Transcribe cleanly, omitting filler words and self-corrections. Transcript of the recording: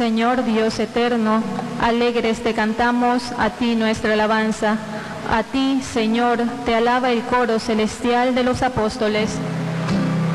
Señor Dios eterno, alegres te cantamos a ti nuestra alabanza. A ti, Señor, te alaba el coro celestial de los apóstoles.